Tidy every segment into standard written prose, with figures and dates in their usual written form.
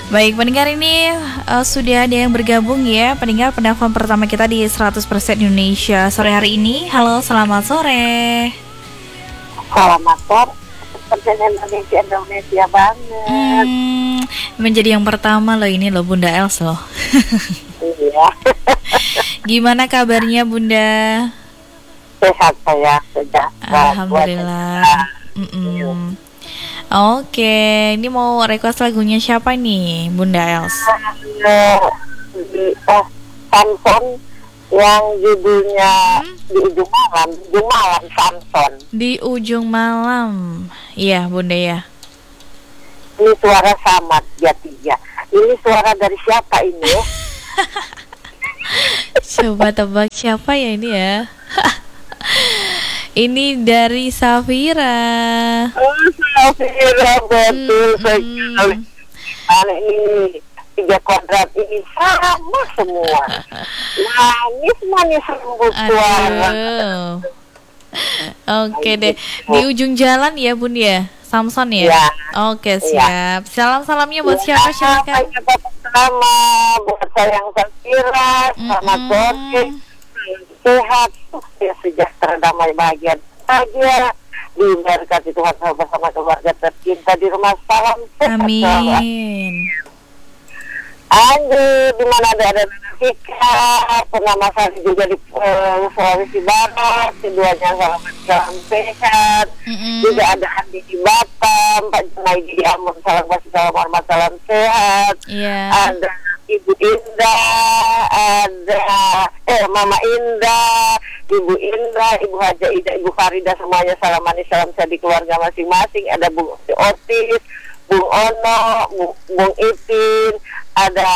Baik, pendengar ini sudah ada yang bergabung ya. Pendengar penelpon pertama kita di 100% Indonesia sore hari ini. Halo, selamat sore. Selamat sore. Indonesia banget. Menjadi yang pertama loh ini loh Bunda Els loh. Iya. Gimana kabarnya Bunda? Sehat saya, sejahtera. Alhamdulillah. Oke, ini mau request lagunya siapa nih Bunda Els? Samson yang judulnya Di Ujung Malam Samson. Di Ujung Malam. Iya Bunda ya. Ini suara Samad Jatiya. Ini suara dari siapa ini? Coba tebak siapa ya ini ya. Ini dari Safira. Safira, betul sekali. Ini 3 kuadrat ini sama semua. Manis lembut suara. Oke deh. Di ujung jalan ya Bun ya, Samson ya. Ya. Oke siap. Salam-salamnya buat siapa silakan. Pertama buat sayang Safira, selamat sore, sehat, ya sejahtera, damai, bahagia, diberkati Tuhan bersama keluarga tercinta di rumah. Salam sehat. Amin. Andri, di mana ada Fika, pernah saya juga di Sulawesi Barat, keduanya salam sehat. Juga ada Andi di Batam, Pak Junaidi di Ambon, salam kasih, salam hormat, salam sehat. Ada Ibu Indah, ada Mama Indah, Ibu Indra, Ibu Haja Ida, Ibu Farida, semuanya salam manis, salam sehat di keluarga masing-masing. Ada Bung Otis, Bung Ono, Bung Ipin, ada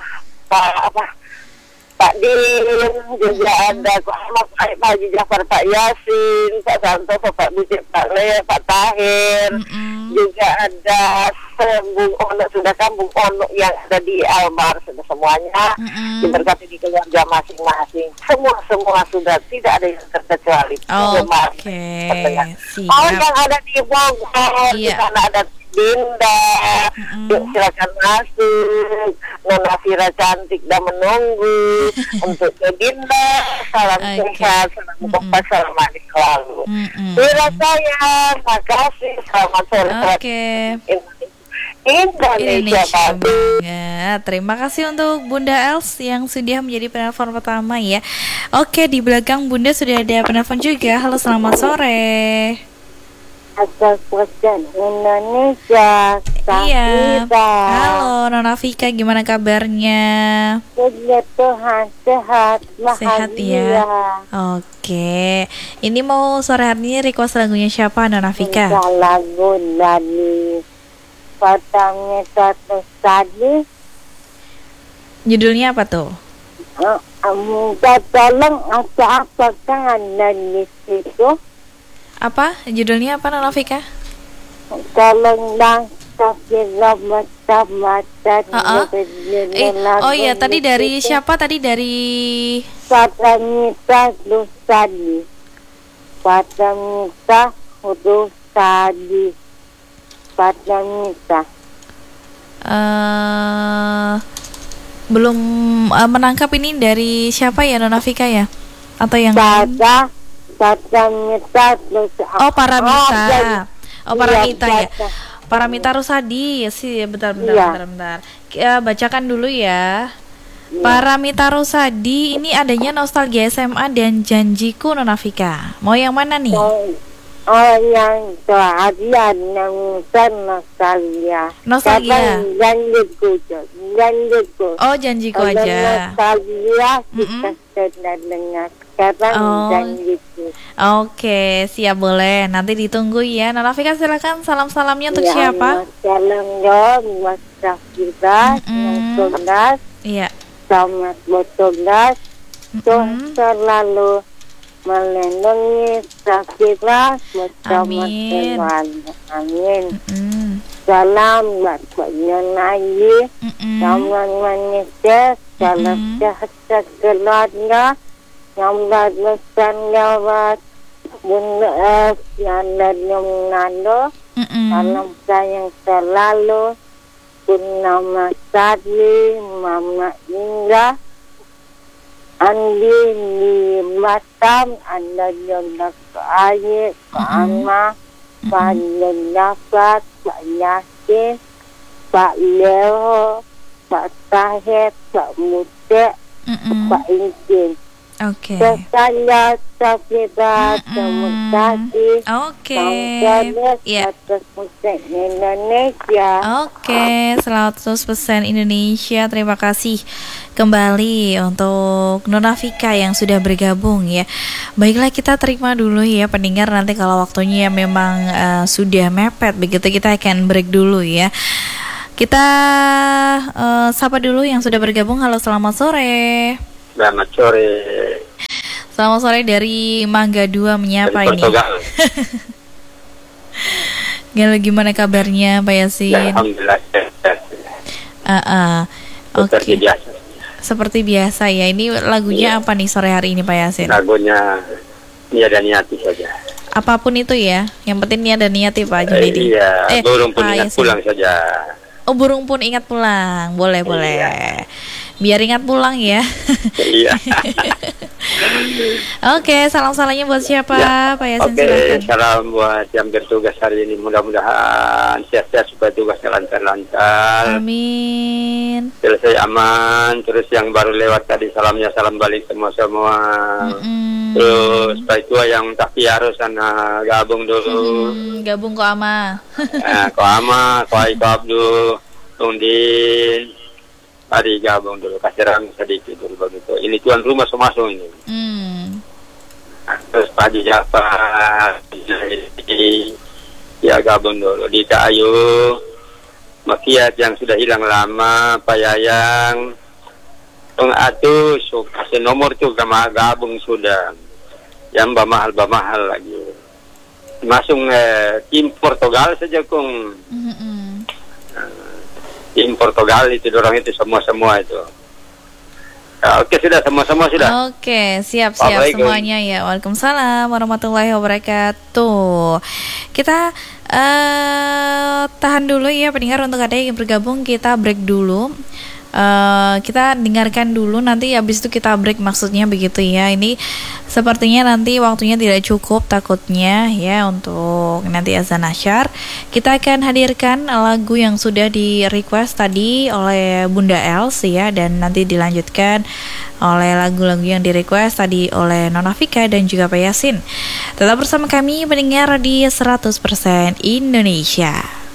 Pak Din, juga ada Pak Haji Jafar, Pak Yasin, Pak Santoso, Pak Bucik, Pak Lea, Pak Tahir, juga ada Bung Ono, sudah kan Bung Ono yang ada di Almar, sudah semuanya diberkati di keluarga masing-masing. Semua sudah, tidak ada yang terkecuali. Oke, siap. Yang ada di Bogor, di sana ada Dinda, silakan masuk. Nona Fira cantik dan menunggu untuk ke Dinda. Salam sehat, salam kompas, salam manis selalu. Fira sayang, makasih. Selamat sore. Indonesia banget. Terima kasih untuk Bunda Els yang sudah menjadi penelpon pertama ya. Oke, di belakang Bunda sudah ada penelpon juga. Halo, selamat sore. Indonesia. Iya. Halo Nona Vika, gimana kabarnya? Puji Tuhan, sehat, sehat ya. Oke. Ini mau sore hari ini request lagunya siapa Nona Vika? Lagu dari Patangnya Satu Tadi. Judulnya apa tuh? Tolong apa kan di situ? Apa? Judulnya apa Nona Vika? Tolonglah Safira mata-mata. Oh iya, tadi dari siapa? Tadi dari Patangita Rusadi. Patangita Rusadi. Patangita. Belum menangkap ini dari siapa ya Nona Vika ya? Atau yang Paramita. Oh, Paramita. Oh, Paramita ya. Paramita Rusadi. Sih, bentar. Bacakan dulu ya. Paramita Rusadi, ini adanya Nostalgia SMA dan Janjiku Nona Vika. Mau yang mana nih? Yang keadilan yang nostalgia. Nostalgia. Janjiku. Oh, Janjiku aja. Nostalgia kita sedang dengar. Janjiku. Oke, siap, boleh. Nanti ditunggu ya. Nona Vika silakan salam-salamnya untuk siapa? Salam dong buat Safira yang tugas. Iya. Selamat bertugas. Tuhan selalu melindungi Safira bersama Tuhan. Amin. Salam buat Nyonai, salam manisnya, salam sehat keluarga, yang berbesar lewat Bunda Es yang dari Manado. Salam sayang selalu Purnama Sari, Mama Indah, Andi di Batam, Anda Jonak Aye, Pak Ama, Pak Dapat, Pak Yasin, Pak Leo, Pak Tahir, Pak Mute, Pak Intin. Oke. Saya Safira Samutati. Oke. Ya. Indonesia. Oke, 100% Indonesia. Terima kasih kembali untuk Nona Vika yang sudah bergabung ya. Baiklah, kita terima dulu ya pendengar, nanti kalau waktunya memang sudah mepet begitu kita akan break dulu ya. Kita sapa dulu yang sudah bergabung. Halo, selamat sore. Selamat sore. Selamat sore dari Mangga 2 menyapa ini. Gimana kabarnya Pak Yasin? Ya, alhamdulillah. Oke. Seperti biasa ya. Ini lagunya apa nih sore hari ini Pak Yasin? Lagunya Niada Niati saja. Apapun itu ya. Yang penting niat dan niati Pak Junaidi. Iya, burung pun ingat Yasin. pulang saja. Oh, burung pun ingat pulang. Boleh. Biar ingat pulang ya. Iya. Oke, salam-salamnya buat siapa Pak Yasin? Oke, Silakan. salam buat yang bertugas hari ini. Mudah-mudahan sehat-sehat supaya tugasnya lancar-lancar. Amin. Selesai aman. Terus yang baru lewat tadi salamnya salam balik semua-semua. Terus Pak Tua yang tak harus sana gabung dulu. Gabung kok ama. Ko Ama, ko Aiko Abdul, Tundin. Mari gabung dulu, kasih rame sedikit dulu begitu. Ini tuan rumah masuk ini. Terus Pak Haji Jafar, ya gabung dulu. Dika Ayu, Makiat yang sudah hilang lama, Pak Yayang, Tung Atus, kasih nomor tuh gabung sudah. Yang mahal lagi. Masuk tim Portugal saja kong. Tim Portugal itu orang itu semua itu. Oke, sudah semua sudah. Oke, siap semuanya ya. Waalaikumsalam warahmatullahi wabarakatuh. Kita tahan dulu ya pendengar, untuk ada yang bergabung kita break dulu. Kita dengarkan dulu, nanti habis itu kita break, maksudnya begitu ya. Ini sepertinya nanti waktunya tidak cukup takutnya ya untuk nanti azan asyar. Kita akan hadirkan lagu yang sudah di request tadi oleh Bunda Els ya, dan nanti dilanjutkan oleh lagu-lagu yang di request tadi oleh Nona Vika dan juga Pak Yasin. Tetap bersama kami pendengar di 100% Indonesia.